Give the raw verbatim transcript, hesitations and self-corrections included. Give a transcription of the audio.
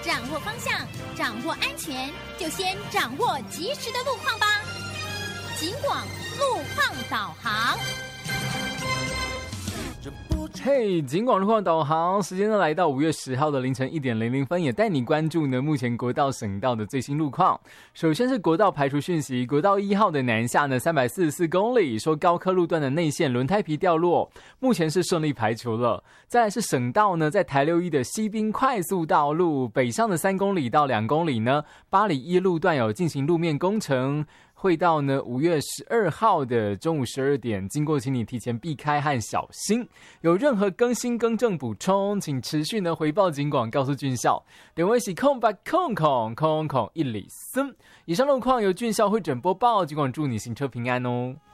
掌握方向，掌握安全，就先掌握及时的路况吧。警广路况导航。 嘿，警广路况导航，时间呢来到五月十号的凌晨一点零零分，也带你关注呢目前国道、省道的最新路况。首先是国道排除讯息，国道一号的南下呢三百四十四公里，说高科路段的内线轮胎皮掉落，目前是顺利排除了。再来是省道呢，在台六一的西滨快速道路北上的三公里到两公里呢，八里一路段有进行路面工程。会到呢五月十二号的中午十二点，经过请你提前避开和小心。有任何更新更正补充，请持续呢回报警广，告诉军校。点位是空八空空空空一里森。以上路况由军校会诊播报，警广祝你行车平安哦。